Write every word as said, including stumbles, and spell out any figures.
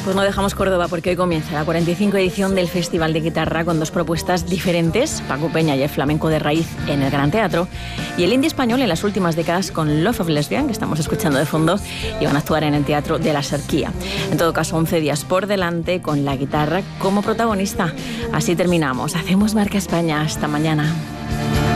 Pues no dejamos Córdoba porque hoy comienza la cuarenta y cinco edición del Festival de Guitarra con dos propuestas diferentes, Paco Peña y el flamenco de raíz en el Gran Teatro y el indie español en las últimas décadas con Love of Lesbian, que estamos escuchando de fondo, y van a actuar en el Teatro de la Serquía. En todo caso, once días por delante con la guitarra como protagonista. Así terminamos. Hacemos Marca España. Hasta mañana.